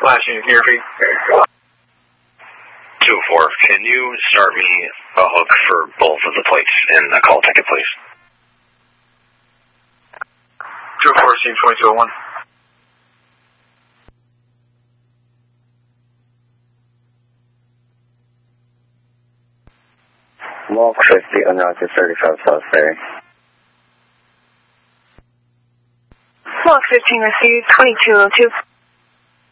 last unit here, Pete. 2-4, can you start me a hook for both of the plates in the call ticket, please? 2-4, Team 2201. Walk 50, unroute to 35 South Ferry. Walk 15, received 2202.